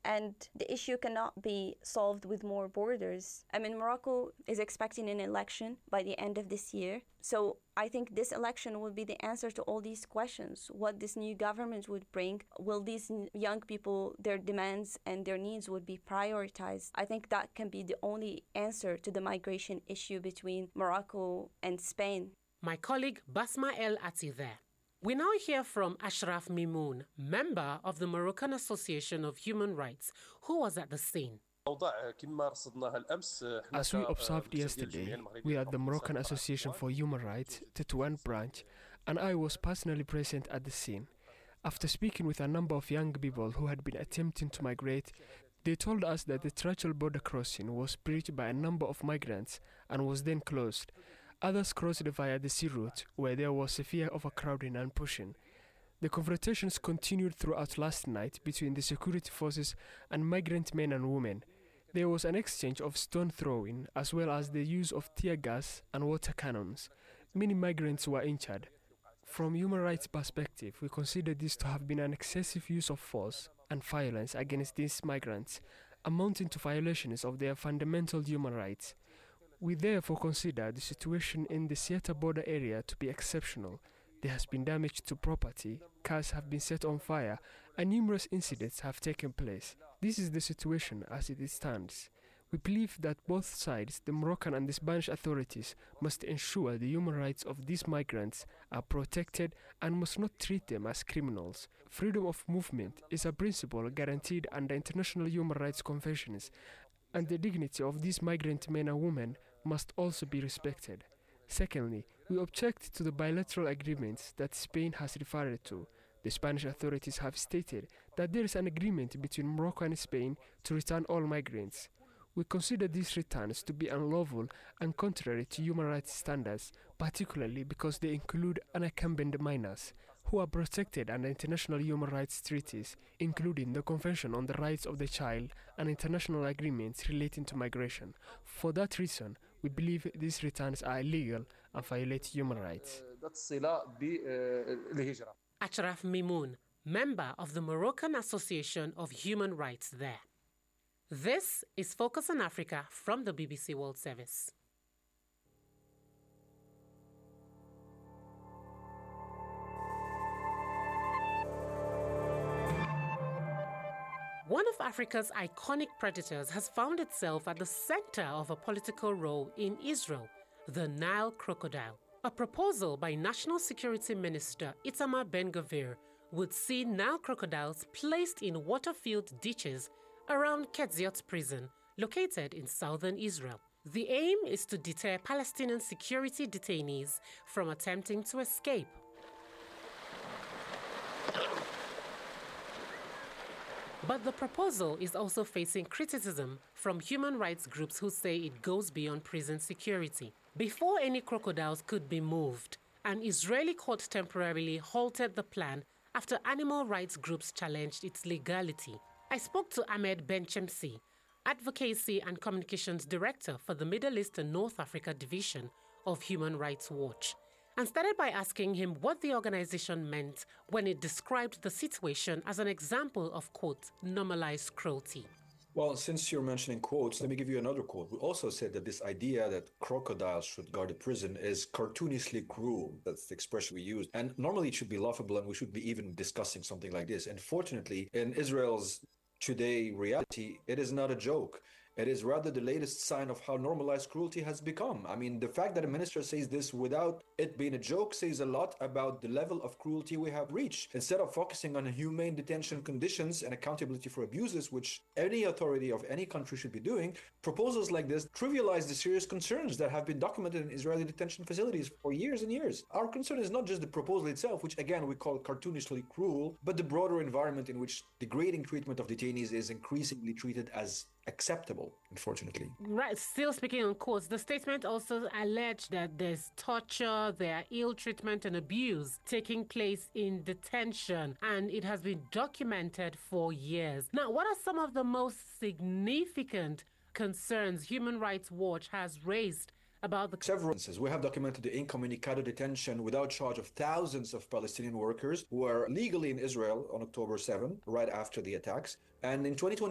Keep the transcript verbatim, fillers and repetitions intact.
and the issue cannot be solved with more borders. I mean, Morocco is expecting an election by the end of this year. So I think this election will be the answer to all these questions. What this new government would bring, will these young people, their demands and their needs would be prioritized? I think that can be the only answer to the migration issue between Morocco and Spain. My colleague Basma El Ati there. We now hear from Ashraf Mimoun, member of the Moroccan Association of Human Rights, who was at the scene. As we observed yesterday, we are at the Moroccan Association for Human Rights, Tetuan branch, and I was personally present at the scene. After speaking with a number of young people who had been attempting to migrate, they told us that the Trachel border crossing was breached by a number of migrants and was then closed. Others crossed via the sea route, where there was a fear of overcrowding and pushing. The confrontations continued throughout last night between the security forces and migrant men and women. There was an exchange of stone throwing, as well as the use of tear gas and water cannons. Many migrants were injured. From human rights perspective, we consider this to have been an excessive use of force and violence against these migrants, amounting to violations of their fundamental human rights. We therefore consider the situation in the Ceuta border area to be exceptional. There has been damage to property, cars have been set on fire, and numerous incidents have taken place. This is the situation as it stands. We believe that both sides, the Moroccan and the Spanish authorities, must ensure the human rights of these migrants are protected and must not treat them as criminals. Freedom of movement is a principle guaranteed under international human rights conventions, and the dignity of these migrant men and women must also be respected. Secondly, we object to the bilateral agreements that Spain has referred to. The Spanish authorities have stated that there is an agreement between Morocco and Spain to return all migrants. We consider these returns to be unlawful and contrary to human rights standards, particularly because they include unaccompanied minors, who are protected under international human rights treaties, including the Convention on the Rights of the Child and international agreements relating to migration. For that reason, we believe these returns are illegal and violate human rights. Ashraf Mimoun, member of the Moroccan Association of Human Rights there. This is Focus on Africa from the B B C World Service. One of Africa's iconic predators has found itself at the center of a political role in Israel, the Nile crocodile. A proposal by National Security Minister Itamar Ben-Gvir would see Nile crocodiles placed in water-filled ditches around Ketziot prison, located in southern Israel. The aim is to deter Palestinian security detainees from attempting to escape. But the proposal is also facing criticism from human rights groups who say it goes beyond prison security. Before any crocodiles could be moved, an Israeli court temporarily halted the plan after animal rights groups challenged its legality. I spoke to Ahmed Ben-Chemsi, Advocacy and Communications Director for the Middle East and North Africa Division of Human Rights Watch, and started by asking him what the organization meant when it described the situation as an example of, quote, normalized cruelty. Well, since you're mentioning quotes, let me give you another quote. We also said that this idea that crocodiles should guard a prison is cartoonishly cruel. That's the expression we used. And normally it should be laughable and we should be even discussing something like this. And fortunately, in Israel's today reality, it is not a joke. It is rather the latest sign of how normalized cruelty has become. I mean, the fact that a minister says this without it being a joke says a lot about the level of cruelty we have reached. Instead of focusing on humane detention conditions and accountability for abuses, which any authority of any country should be doing, proposals like this trivialize the serious concerns that have been documented in Israeli detention facilities for years and years. Our concern is not just the proposal itself, which again we call cartoonishly cruel, but the broader environment in which degrading treatment of detainees is increasingly treated as acceptable, unfortunately. Right. Still speaking on courts, the statement also alleged that there's torture, there are ill treatment and abuse taking place in detention, and it has been documented for years. Now, what are some of the most significant concerns Human Rights Watch has raised about the... Several instances. We have documented the incommunicado detention without charge of thousands of Palestinian workers who were legally in Israel on October seventh, right after the attacks. And in twenty twenty